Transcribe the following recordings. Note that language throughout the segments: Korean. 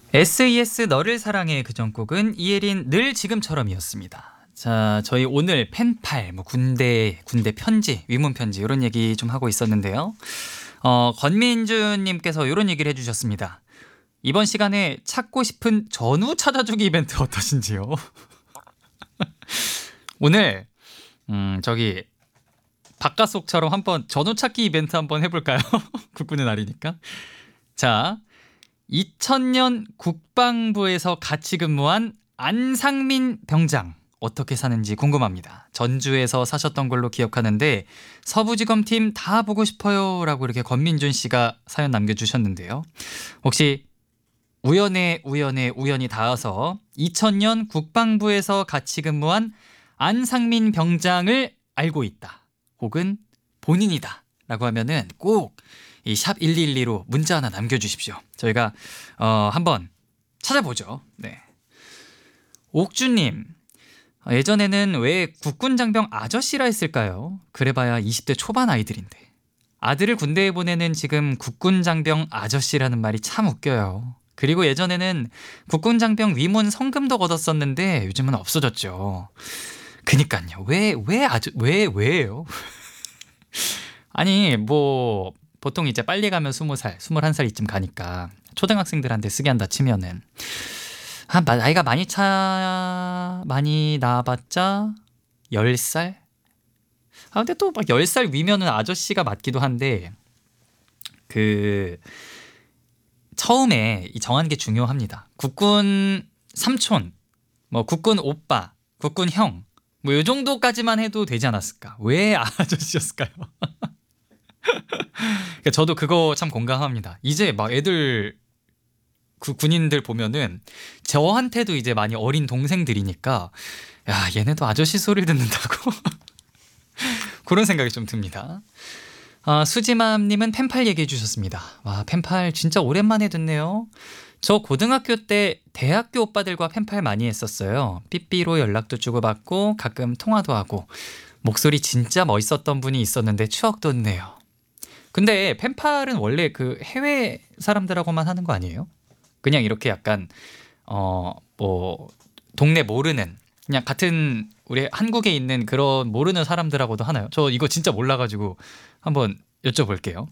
SES 너를 사랑해 그 전곡은 이혜린 늘 지금처럼이었습니다. 자, 저희 오늘 펜팔, 군대 편지, 위문 편지 이런 얘기 좀 하고 있었는데요. 권민주님께서 이런 얘기를 해주셨습니다. 이번 시간에 찾고 싶은 전우 찾아주기 이벤트 어떠신지요? 오늘 저기 바깥속처럼 한번 전우 찾기 이벤트 한번 해볼까요? 국군의 날이니까. 자, 2000년 국방부에서 같이 근무한 안상민 병장 어떻게 사는지 궁금합니다. 전주에서 사셨던 걸로 기억하는데 서부지검팀 다 보고 싶어요 라고 이렇게 권민준 씨가 사연 남겨주셨는데요. 혹시 우연히 닿아서 2000년 국방부에서 같이 근무한 안상민 병장을 알고 있다 혹은 본인이다 라고 하면은 꼭 이 샵 1212로 문자 하나 남겨주십시오. 저희가 한번 찾아보죠. 네. 옥주님, 예전에는 왜 국군장병 아저씨라 했을까요? 그래봐야 20대 초반 아이들인데. 아들을 군대에 보내는 지금 국군장병 아저씨라는 말이 참 웃겨요. 그리고 예전에는 국군장병 위문 성금도 걷었었는데 요즘은 없어졌죠. 그니까요. 왜예요? 아니 보통 이제 빨리 가면 20살, 21살이쯤 가니까 초등학생들한테 쓰게 한다 치면은 나이가 많이 나봤자 10살? 근데 또 막 10살 위면은 아저씨가 맞기도 한데 처음에 정하는 게 중요합니다. 국군 삼촌, 국군 오빠, 국군 형, 요 정도까지만 해도 되지 않았을까? 왜 아저씨였을까요? 저도 그거 참 공감합니다. 이제 막 애들 군인들 보면은 저한테도 이제 많이 어린 동생들이니까 야 얘네도 아저씨 소리를 듣는다고 그런 생각이 좀 듭니다. 수지맘님은 펜팔 얘기해 주셨습니다. 와 펜팔 진짜 오랜만에 듣네요. 저 고등학교 때 대학교 오빠들과 펜팔 많이 했었어요. 삐삐로 연락도 주고받고 가끔 통화도 하고 목소리 진짜 멋있었던 분이 있었는데 추억 돋네요. 근데 펜팔은 원래 그 해외 사람들하고만 하는 거 아니에요? 그냥 이렇게 약간 동네 모르는 그냥 같은 우리 한국에 있는 그런 모르는 사람들하고도 하나요? 저 이거 진짜 몰라가지고 한번 여쭤볼게요.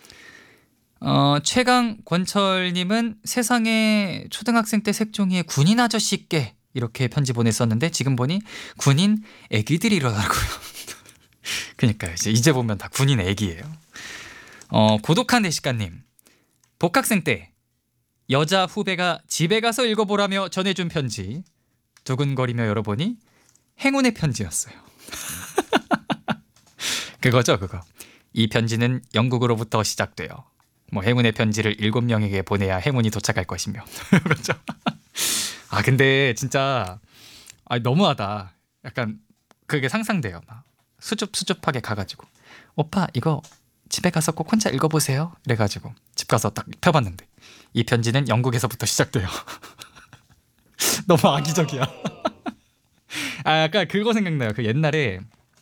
최강 권철님은 세상에 초등학생 때 색종이에 군인 아저씨께 이렇게 편지 보냈었는데 지금 보니 군인 애기들이더라고요. 그러니까요. 이제 보면 다 군인 애기예요. 고독한 대식가님, 복학생 때 여자 후배가 집에 가서 읽어보라며 전해준 편지 두근거리며 열어보니 행운의 편지였어요. 그거죠 그거. 이 편지는 영국으로부터 시작돼요. 행운의 편지를 7명에게 보내야 행운이 도착할 것이며 그렇죠. 근데 진짜 너무하다. 약간 그게 상상돼요. 막 수줍수줍하게 가가지고 오빠 이거 집에 가서 꼭 혼자 읽어보세요. 이래가지고 집 가서 딱 펴봤는데 이 편지는 영국에서부터 시작돼요. 너무 악의적이야. 약간 그거 생각나요. 그 옛날에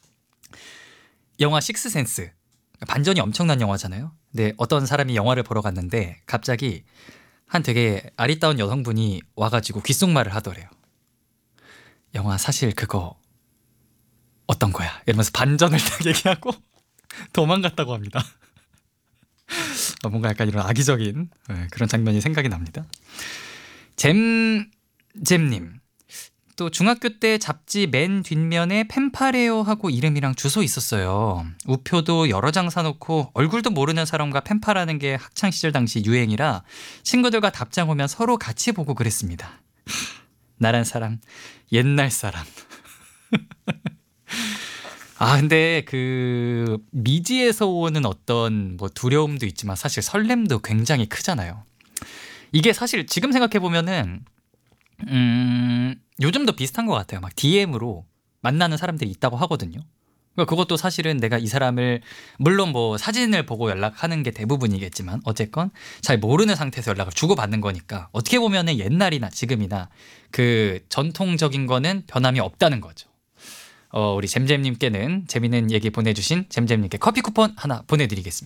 영화 식스센스 반전이 엄청난 영화잖아요. 근데 어떤 사람이 영화를 보러 갔는데 갑자기 한 되게 아리따운 여성분이 와가지고 귓속말을 하더래요. 영화 사실 그거 어떤 거야? 이러면서 반전을 딱 얘기하고 도망갔다고 합니다. 뭔가 약간 이런 악의적인 그런 장면이 생각이 납니다. 잼님, 또 중학교 때 잡지 맨 뒷면에 펜팔해요 하고 이름이랑 주소 있었어요. 우표도 여러 장 사놓고 얼굴도 모르는 사람과 펜팔하는 게 학창시절 당시 유행이라 친구들과 답장 오면 서로 같이 보고 그랬습니다. 나란 사람, 옛날 사람. 근데 그 미지에서 오는 어떤 두려움도 있지만 사실 설렘도 굉장히 크잖아요. 이게 사실 지금 생각해 보면은 요즘도 비슷한 것 같아요. 막 DM으로 만나는 사람들이 있다고 하거든요. 그러니까 그것도 사실은 내가 이 사람을 물론 사진을 보고 연락하는 게 대부분이겠지만 어쨌건 잘 모르는 상태에서 연락을 주고받는 거니까 어떻게 보면은 옛날이나 지금이나 그 전통적인 거는 변함이 없다는 거죠. 우리 잼잼님께는 재밌는 얘기 보내주신 잼잼님께 커피 쿠폰 하나 보내드리겠습니다.